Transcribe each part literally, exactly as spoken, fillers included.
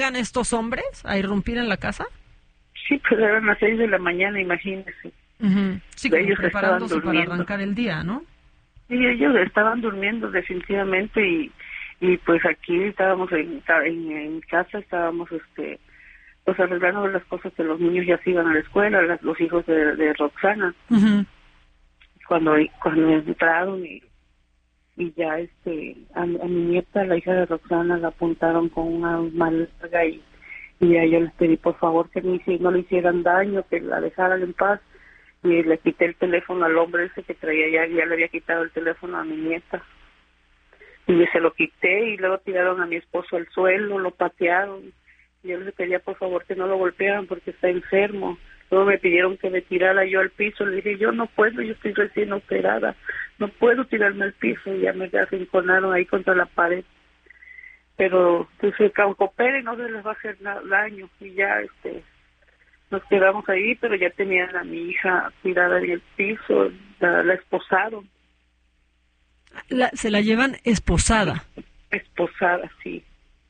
¿Llegan estos hombres a irrumpir en la casa? Sí, pues eran las seis de la mañana, imagínese. Uh-huh. Sí, como ellos preparándose estaban para arrancar el día, ¿no? Sí, ellos estaban durmiendo definitivamente y, y pues aquí estábamos en, en, en casa, estábamos este pues arreglando las cosas que los niños ya se iban a la escuela, las, los hijos de, de Roxana. Uh-huh. Cuando, cuando entraron y y ya este a, a mi nieta, la hija de Roxana, la apuntaron con una mano larga y, y a yo les pedí por favor que no, no le hicieran daño, que la dejaran en paz, y le quité el teléfono al hombre ese que traía, ya, ya le había quitado el teléfono a mi nieta y se lo quité y luego tiraron a mi esposo al suelo, lo patearon y yo les pedía por favor que no lo golpearan porque está enfermo. Luego me pidieron que me tirara yo al piso. Le dije, yo no puedo, yo estoy recién operada. No puedo tirarme al piso. Y ya me arrinconaron ahí contra la pared. Pero pues el cancopere no se les va a hacer nada, daño. Y ya este nos quedamos ahí, pero ya tenían a mi hija tirada en el piso. La, la esposaron. La, ¿Se la llevan esposada? Esposada, sí.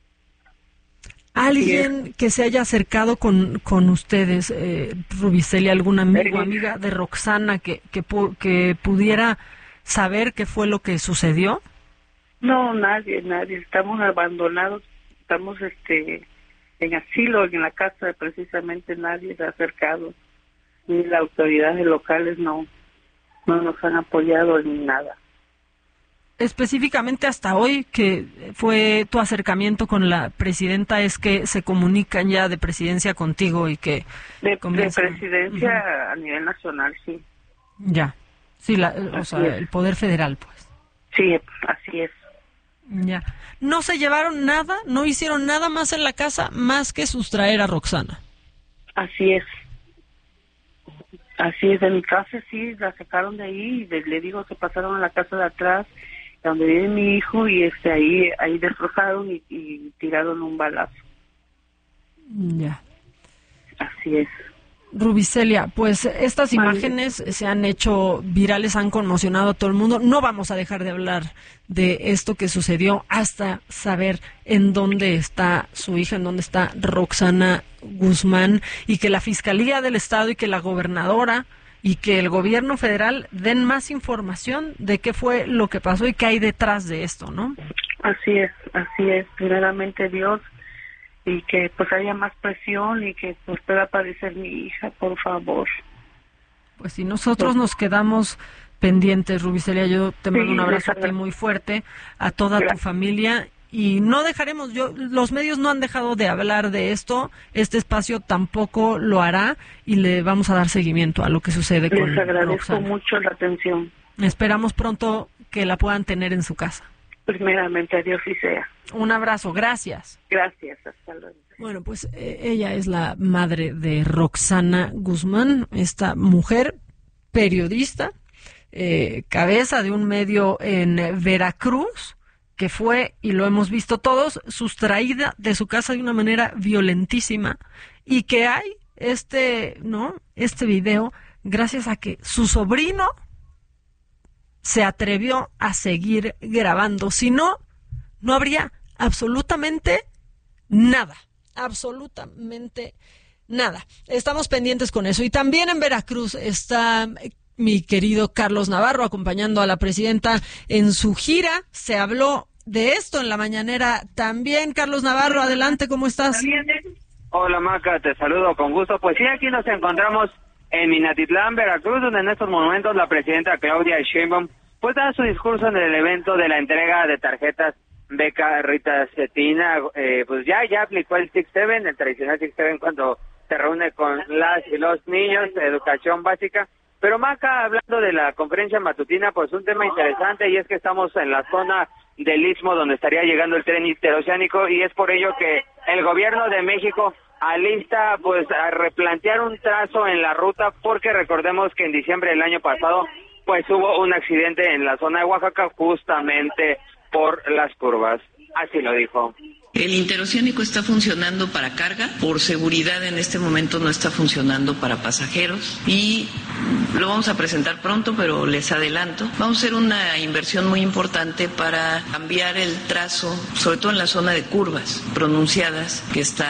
¿Alguien que se haya acercado con, con ustedes, eh, Rubicelia, algún amigo o amiga de Roxana que, que, pu- que pudiera saber qué fue lo que sucedió? No, nadie, nadie. Estamos abandonados, estamos este en asilo, en la casa, precisamente nadie se ha acercado. Ni las autoridades locales no, no nos han apoyado ni nada. Específicamente hasta hoy, que fue tu acercamiento con la presidenta, es que se comunican ya de presidencia contigo y que... De, de presidencia uh-huh. a nivel nacional, sí. Ya, sí, la, o sea, es. El poder federal, pues. Sí, así es. Ya. ¿No se llevaron nada? ¿No hicieron nada más en la casa más que sustraer a Roxana? Así es. Así es, de mi casa sí, la sacaron de ahí y de, le digo que pasaron a la casa de atrás, donde vive mi hijo, y este ahí ahí destrozaron y, y tiraron un balazo. Ya. Así es. Rubicelia, pues estas imágenes se han hecho virales, han conmocionado a todo el mundo. No vamos a dejar de hablar de esto que sucedió hasta saber en dónde está su hija, en dónde está Roxana Guzmán, y que la Fiscalía del Estado y que la gobernadora y que el gobierno federal den más información de qué fue lo que pasó y qué hay detrás de esto, ¿no? Así es, así es, primeramente Dios, y que pues haya más presión y que pues pueda aparecer mi hija, por favor. Pues si nosotros nos quedamos pendientes, Rubicelia, yo te mando sí, un abrazo a ti muy fuerte, a toda Gracias. Tu familia. Y no dejaremos, yo, los medios no han dejado de hablar de esto, este espacio tampoco lo hará y le vamos a dar seguimiento a lo que sucede con Roxana. Les agradezco Roxana. mucho la atención. Esperamos pronto que la puedan tener en su casa. Primeramente, a Dios y sea. Un abrazo, gracias. Gracias, hasta luego. Bueno, pues eh, ella es la madre de Roxana Guzmán, esta mujer periodista, eh, cabeza de un medio en Veracruz, que fue, y lo hemos visto todos, sustraída de su casa de una manera violentísima, y que hay este, ¿no? Este video gracias a que su sobrino se atrevió a seguir grabando. Si no, no habría absolutamente nada, absolutamente nada. Estamos pendientes con eso. Y también en Veracruz está mi querido Carlos Navarro acompañando a la presidenta en su gira. Se habló de esto en la mañanera también. Carlos Navarro, adelante, ¿cómo estás? Hola, Maca, te saludo con gusto. Pues sí, aquí nos encontramos en Minatitlán, Veracruz, donde en estos momentos la presidenta Claudia Sheinbaum pues da su discurso en el evento de la entrega de tarjetas Beca Rita Cetina. Eh, pues ya ya aplicó el Six Seven, el tradicional Six Seven, cuando se reúne con las y los niños de educación básica. Pero Maca, hablando de la conferencia matutina, pues un tema interesante, y es que estamos en la zona del Istmo donde estaría llegando el tren interoceánico, y es por ello que el gobierno de México alista pues a replantear un trazo en la ruta, porque recordemos que en diciembre del año pasado pues hubo un accidente en la zona de Oaxaca justamente por las curvas. Así lo dijo. El interoceánico está funcionando para carga, por seguridad en este momento no está funcionando para pasajeros y lo vamos a presentar pronto, pero les adelanto, vamos a hacer una inversión muy importante para cambiar el trazo, sobre todo en la zona de curvas pronunciadas que está